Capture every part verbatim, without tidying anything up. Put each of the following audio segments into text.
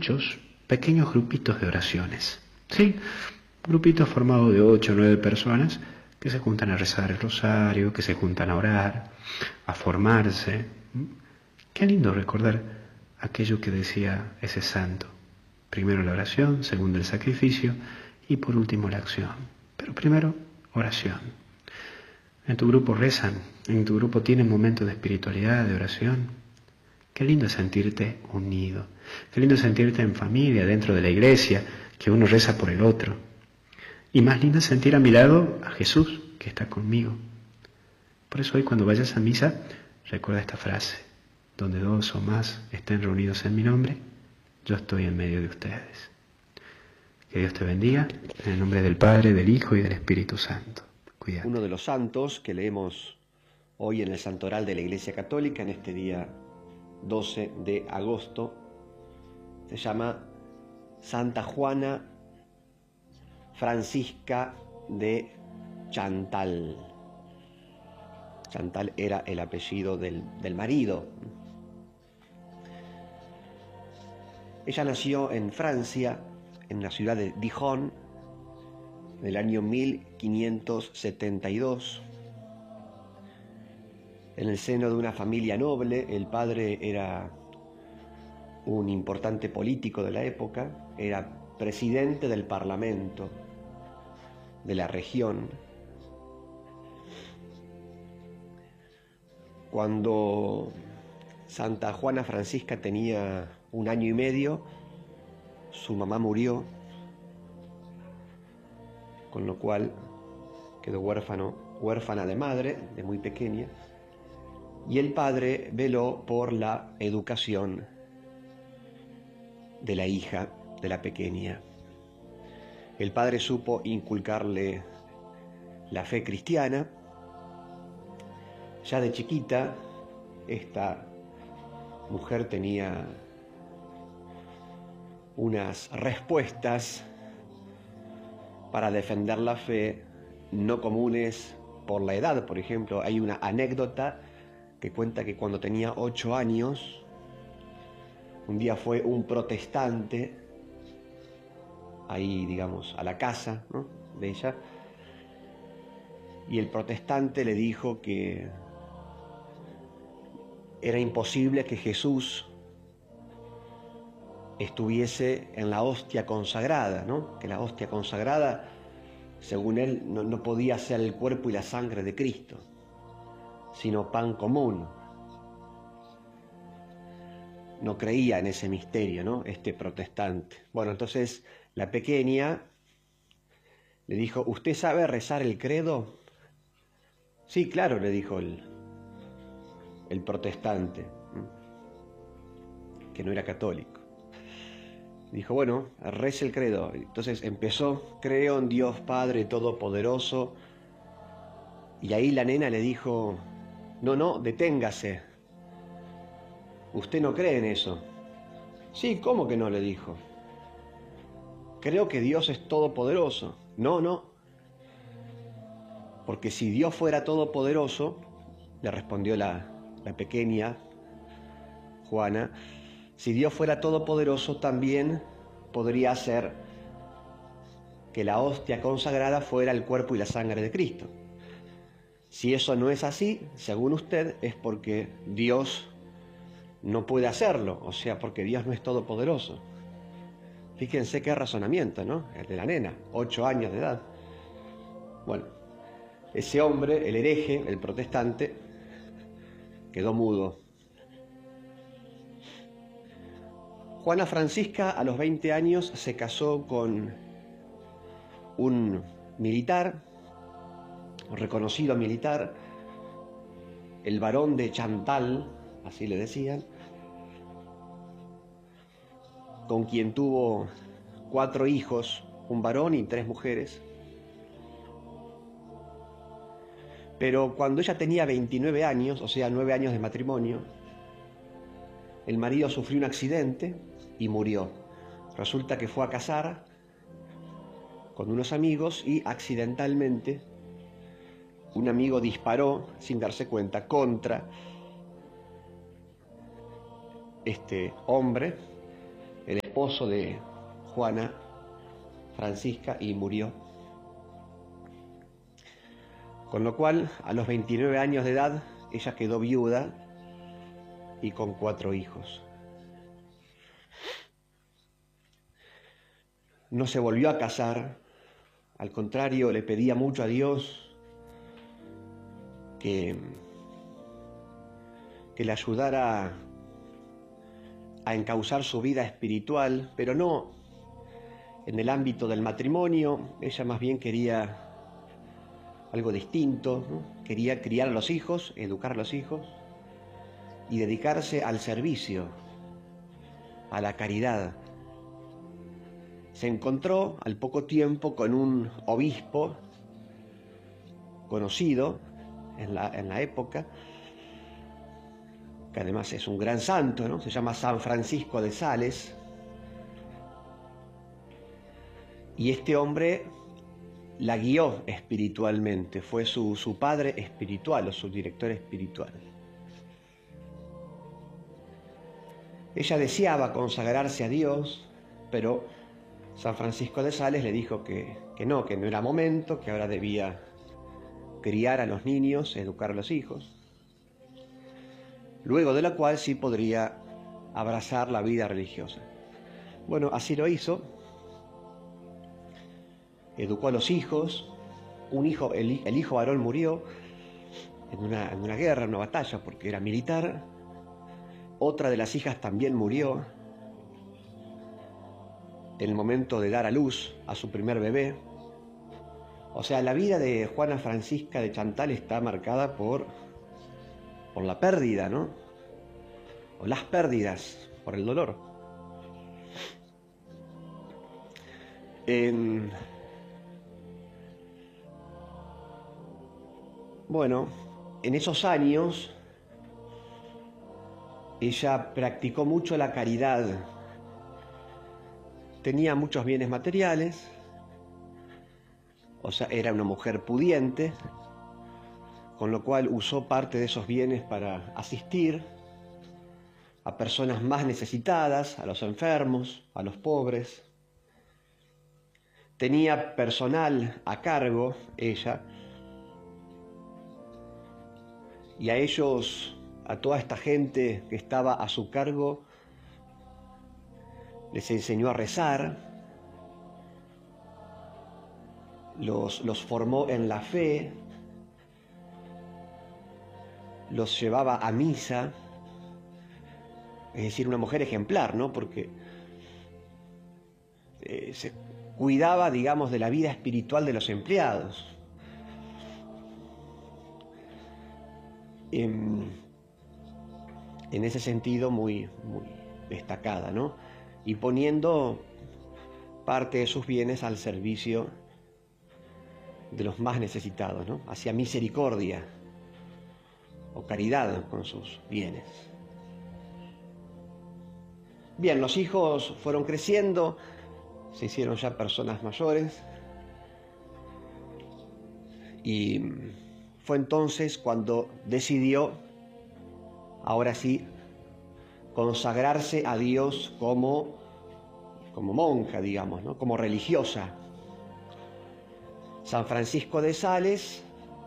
muchos pequeños grupitos de oraciones. ¿Sí? Grupitos formados de ocho o nueve personas que se juntan a rezar el rosario, que se juntan a orar, a formarse. Qué lindo recordar aquello que decía ese santo. Primero la oración, segundo el sacrificio y por último la acción. Pero primero, oración. En tu grupo rezan, en tu grupo tienen momentos de espiritualidad, de oración. Qué lindo es sentirte unido, qué lindo es sentirte en familia, dentro de la iglesia, que uno reza por el otro. Y más lindo es sentir a mi lado a Jesús, que está conmigo. Por eso hoy cuando vayas a misa, recuerda esta frase: donde dos o más estén reunidos en mi nombre, yo estoy en medio de ustedes. Que Dios te bendiga, en el nombre del Padre, del Hijo y del Espíritu Santo. Cuídate. Uno de los santos que leemos hoy en el Santoral de la Iglesia Católica, en este día doce de agosto, se llama Santa Juana Francisca de Chantal. Chantal era el apellido del, del marido. Ella nació en Francia, en la ciudad de Dijon, en el año mil quinientos setenta y dos, en el seno de una familia noble. El padre era un importante político de la época, era presidente del Parlamento de la región. Cuando Santa Juana Francisca tenía un año y medio, su mamá murió, con lo cual quedó huérfano, huérfana de madre, de muy pequeña, y el padre veló por la educación de la hija, de la pequeña. El padre supo inculcarle la fe cristiana. Ya de chiquita, esta mujer tenía unas respuestas para defender la fe no comunes por la edad. Por ejemplo, hay una anécdota que cuenta que cuando tenía ocho años, un día fue un protestante ahí, digamos, a la casa, ¿no?, de ella, y el protestante le dijo que era imposible que Jesús estuviese en la hostia consagrada, ¿no?, que la hostia consagrada, según él, no, no podía ser el cuerpo y la sangre de Cristo, sino pan común. No creía en ese misterio, ¿no?, este protestante. Bueno, entonces la pequeña le dijo: ¿usted sabe rezar el credo? Sí, claro, le dijo el, el protestante, que no era católico. Dijo: bueno, reza el credo. Entonces empezó: creo en Dios Padre Todopoderoso. Y ahí la nena le dijo: no, no, deténgase. Usted no cree en eso. Sí, ¿cómo que no?, le dijo. Creo que Dios es todopoderoso. No, no. Porque si Dios fuera todopoderoso, le respondió la, la pequeña Juana, si Dios fuera todopoderoso, también podría hacer que la hostia consagrada fuera el cuerpo y la sangre de Cristo. Si eso no es así, según usted, es porque Dios no puede hacerlo, o sea, porque Dios no es todopoderoso. Fíjense qué razonamiento, ¿no?, el de la nena, ocho años de edad. Bueno, ese hombre, el hereje, el protestante, quedó mudo. Juana Francisca, a los veinte años, se casó con un militar, un reconocido militar, el barón de Chantal, así le decían, con quien tuvo cuatro hijos, un varón y tres mujeres. Pero cuando ella tenía veintinueve años, o sea, nueve años de matrimonio, el marido sufrió un accidente y murió. Resulta que fue a cazar con unos amigos y accidentalmente un amigo disparó, sin darse cuenta, contra este hombre, el esposo de Juana Francisca y murió. Con lo cual, a los veintinueve años de edad, ella quedó viuda y con cuatro hijos. No se volvió a casar, al contrario, le pedía mucho a Dios que, que le ayudara a encauzar su vida espiritual, pero no en el ámbito del matrimonio. Ella más bien quería algo distinto, ¿no? Quería criar a los hijos, educar a los hijos y dedicarse al servicio, a la caridad. Se encontró al poco tiempo con un obispo conocido en la, en la época, que además es un gran santo, ¿no? Se llama San Francisco de Sales. Y este hombre la guió espiritualmente, fue su, su padre espiritual o su director espiritual. Ella deseaba consagrarse a Dios, pero San Francisco de Sales le dijo que, que no, que no era momento, que ahora debía criar a los niños, educar a los hijos, luego de la cual sí podría abrazar la vida religiosa. Bueno, así lo hizo. Educó a los hijos. Un hijo, el, el hijo varón murió en una, en una guerra, en una batalla, porque era militar. Otra de las hijas también murió en el momento de dar a luz a su primer bebé. O sea, la vida de Juana Francisca de Chantal está marcada por, por la pérdida, ¿no? O las pérdidas, por el dolor. En... Bueno, en esos años ella practicó mucho la caridad. Tenía muchos bienes materiales, o sea, era una mujer pudiente, con lo cual usó parte de esos bienes para asistir a personas más necesitadas, a los enfermos, a los pobres. Tenía personal a cargo, ella, y a ellos, a toda esta gente que estaba a su cargo, les enseñó a rezar, los, los formó en la fe, los llevaba a misa, es decir, una mujer ejemplar, ¿no? Porque eh, se cuidaba, digamos, de la vida espiritual de los empleados. En, en ese sentido, muy, muy destacada, ¿no? Y poniendo parte de sus bienes al servicio de los más necesitados, ¿no? Hacía misericordia o caridad con sus bienes. Bien, los hijos fueron creciendo, se hicieron ya personas mayores, y fue entonces cuando decidió, ahora sí, consagrarse a Dios como, como monja, digamos, ¿no? Como religiosa. San Francisco de Sales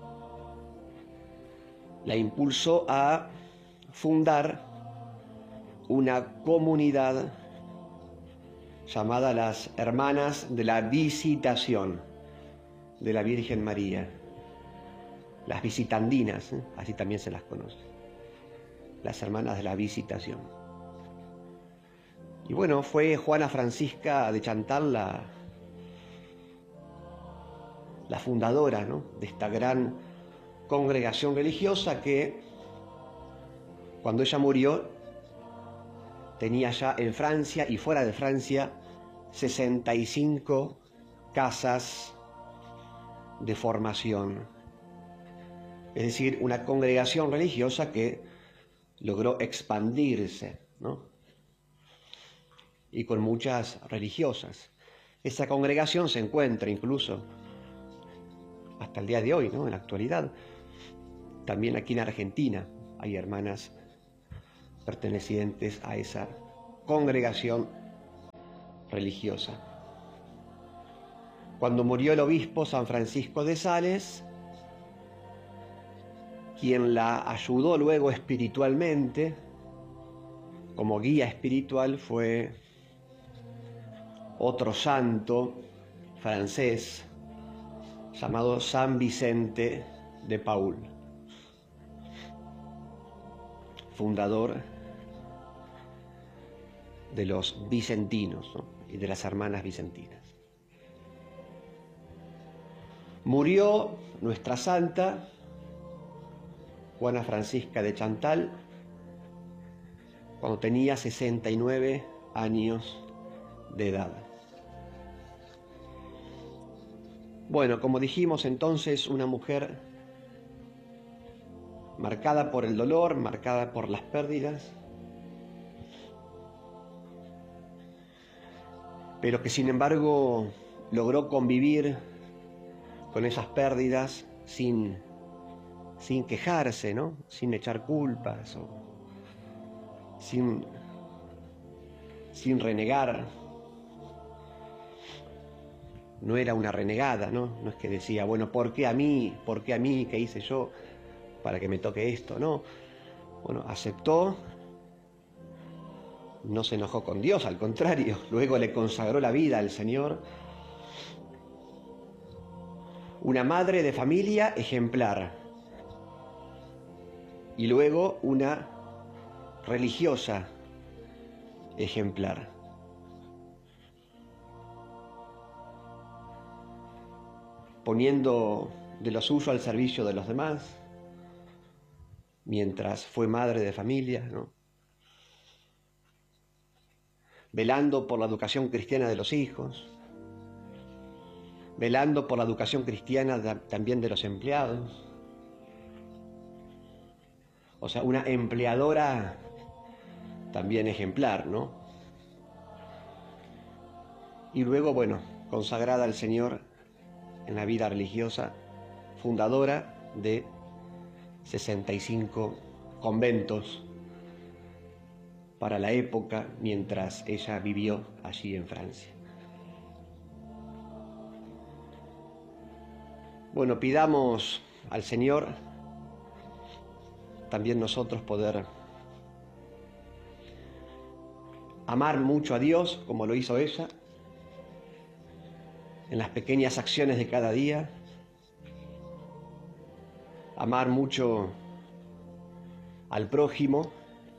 la impulsó a fundar una comunidad llamada las Hermanas de la Visitación de la Virgen María, las visitandinas, ¿eh? Así también se las conoce, las Hermanas de la Visitación. Y bueno, fue Juana Francisca de Chantal la, la fundadora, ¿no?, de esta gran congregación religiosa que, cuando ella murió, tenía ya en Francia y fuera de Francia sesenta y cinco casas de formación. Es decir, una congregación religiosa que logró expandirse, ¿no?, y con muchas religiosas. Esa congregación se encuentra incluso hasta el día de hoy, ¿no?, en la actualidad. También aquí en Argentina hay hermanas pertenecientes a esa congregación religiosa. Cuando murió el obispo San Francisco de Sales, quien la ayudó luego espiritualmente, como guía espiritual, fue otro santo francés llamado San Vicente de Paul, fundador de los vicentinos, ¿no? Y de las hermanas vicentinas. Murió nuestra santa Juana Francisca de Chantal cuando tenía sesenta y nueve años de edad. Bueno, como dijimos entonces, una mujer marcada por el dolor, marcada por las pérdidas, pero que sin embargo logró convivir con esas pérdidas sin, sin quejarse, ¿no? Sin echar culpas, o sin, sin renegar. No era una renegada, ¿no? No es que decía, bueno, ¿por qué a mí? ¿Por qué a mí? ¿Qué hice yo para que me toque esto? No. Bueno, aceptó, no se enojó con Dios, al contrario, luego le consagró la vida al Señor. Una madre de familia ejemplar y luego una religiosa ejemplar. Poniendo de lo suyo al servicio de los demás, mientras fue madre de familia, ¿no? Velando por la educación cristiana de los hijos, velando por la educación cristiana también de los empleados. O sea, una empleadora también ejemplar, ¿no? Y luego, bueno, consagrada al Señor en la vida religiosa, fundadora de sesenta y cinco conventos para la época mientras ella vivió allí en Francia. Bueno, pidamos al Señor también nosotros poder amar mucho a Dios como lo hizo ella, en las pequeñas acciones de cada día, amar mucho al prójimo,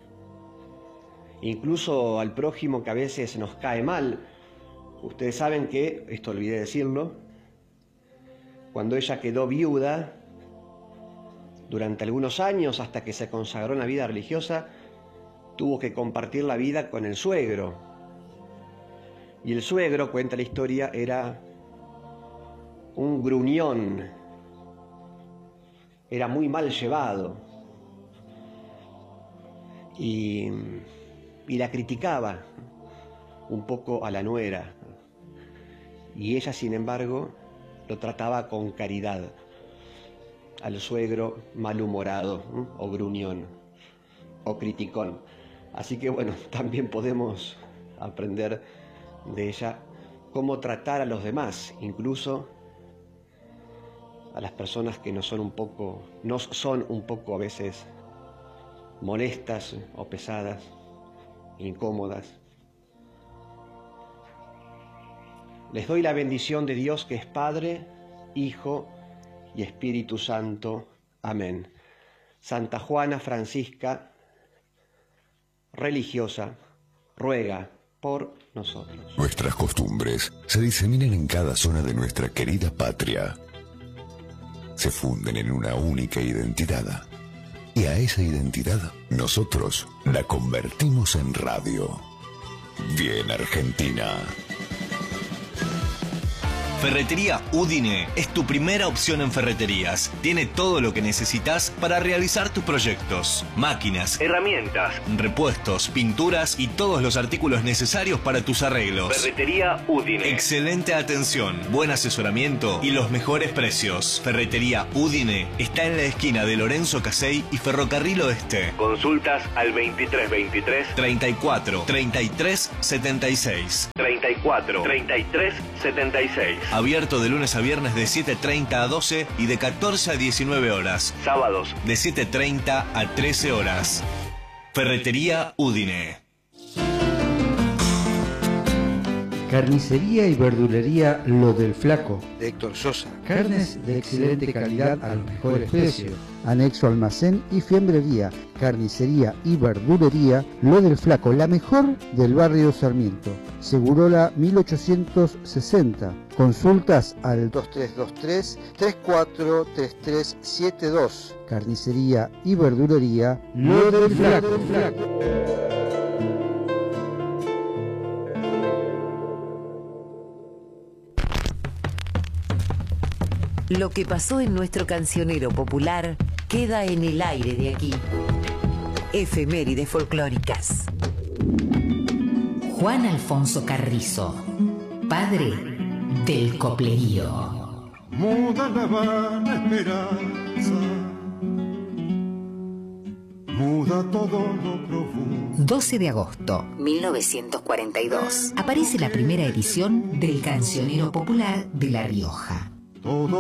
incluso al prójimo que a veces nos cae mal. Ustedes saben que, esto olvidé decirlo, cuando ella quedó viuda, durante algunos años, hasta que se consagró en la vida religiosa, tuvo que compartir la vida con el suegro. Y el suegro, cuenta la historia, era un gruñón, era muy mal llevado y, y la criticaba un poco a la nuera. Y ella, sin embargo, lo trataba con caridad al suegro malhumorado, ¿eh? o gruñón, o criticón. Así que bueno, también podemos aprender de ella cómo tratar a los demás, incluso a las personas que nos son un poco, nos son un poco a veces molestas o pesadas, incómodas. Les doy la bendición de Dios, que es Padre, Hijo y Espíritu Santo. Amén. Santa Juana Francisca, religiosa, ruega por nosotros. Nuestras costumbres se diseminan en cada zona de nuestra querida patria. Se funden en una única identidad. Y a esa identidad nosotros la convertimos en radio. Bien Argentina. Ferretería Udine es tu primera opción en ferreterías. Tiene todo lo que necesitas para realizar tus proyectos. Máquinas, herramientas, repuestos, pinturas y todos los artículos necesarios para tus arreglos. Ferretería Udine. Excelente atención, buen asesoramiento y los mejores precios. Ferretería Udine está en la esquina de Lorenzo Casey y Ferrocarril Oeste. Consultas al veintitrés veintitrés treinta y cuatro treinta y tres setenta y seis. treinta y cuatro treinta y tres setenta y seis. Abierto de lunes a viernes de siete treinta a doce y de catorce a diecinueve horas. Sábados de siete treinta a trece horas. Ferretería Udine. Carnicería y verdulería Lo del Flaco, de Héctor Sosa. Carnes de excelente calidad a los mejores precios. Anexo almacén y fiambrería. Carnicería y verdulería Lo del Flaco, la mejor del barrio Sarmiento. Segurola mil ochocientos sesenta. Consultas al dos tres dos tres, tres cuatro tres tres siete dos. Carnicería y verdulería Lo del Flaco. Lo que pasó en nuestro cancionero popular queda en el aire de aquí. Efemérides folclóricas. Juan Alfonso Carrizo, padre del coplerío. Muda la vana esperanza, muda todo lo profundo. doce de agosto mil novecientos cuarenta y dos. Aparece la primera edición del Cancionero Popular de La Rioja. Todo